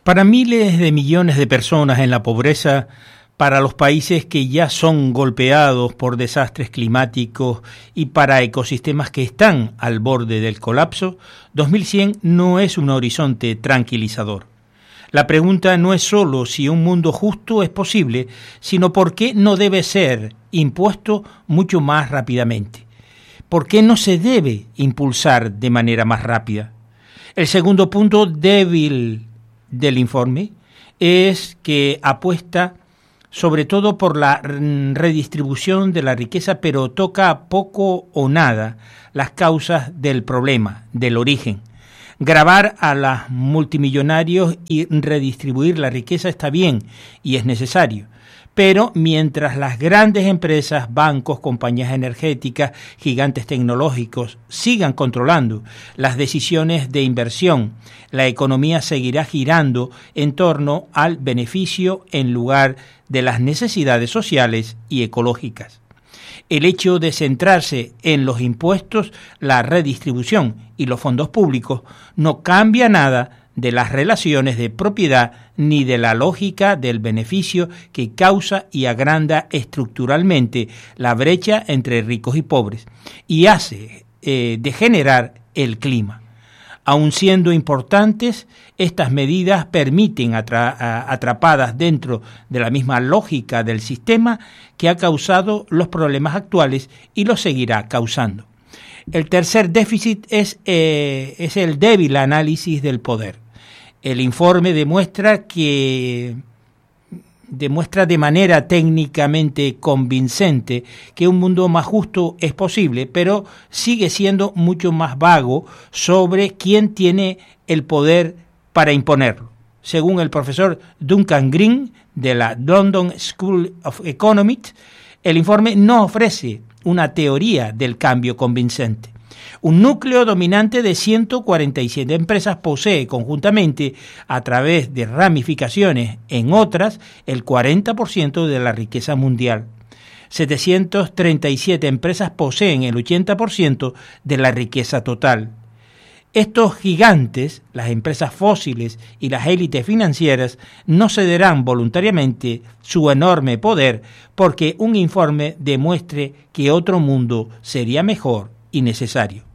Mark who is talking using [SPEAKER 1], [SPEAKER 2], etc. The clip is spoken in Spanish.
[SPEAKER 1] Para miles de millones de personas en la pobreza, para los países que ya son golpeados por desastres climáticos y para ecosistemas que están al borde del colapso, 2100 no es un horizonte tranquilizador. La pregunta no es solo si un mundo justo es posible, sino por qué no debe ser impuesto mucho más rápidamente. ¿Por qué no se debe impulsar de manera más rápida? El segundo punto débil del informe es que apuesta sobre todo por la redistribución de la riqueza, pero toca poco o nada las causas del problema, del origen. Gravar a los multimillonarios y redistribuir la riqueza está bien y es necesario. Pero mientras las grandes empresas, bancos, compañías energéticas, gigantes tecnológicos sigan controlando las decisiones de inversión, la economía seguirá girando en torno al beneficio en lugar de las necesidades sociales y ecológicas. El hecho de centrarse en los impuestos, la redistribución y los fondos públicos no cambia nada de las relaciones de propiedad ni de la lógica del beneficio que causa y agranda estructuralmente la brecha entre ricos y pobres y hace degenerar el clima. Aun siendo importantes, estas medidas permiten, atrapadas dentro de la misma lógica del sistema que ha causado los problemas actuales y los seguirá causando. El tercer déficit es el débil análisis del poder. El informe demuestra de manera técnicamente convincente que un mundo más justo es posible, pero sigue siendo mucho más vago sobre quién tiene el poder para imponerlo. Según el profesor Duncan Green de la London School of Economics, el informe no ofrece una teoría del cambio convincente. Un núcleo dominante de 147 empresas posee conjuntamente, a través de ramificaciones en otras, el 40% de la riqueza mundial. 737 empresas poseen el 80% de la riqueza total. Estos gigantes, las empresas fósiles y las élites financieras, no cederán voluntariamente su enorme poder porque un informe demuestre que otro mundo sería mejor y necesario.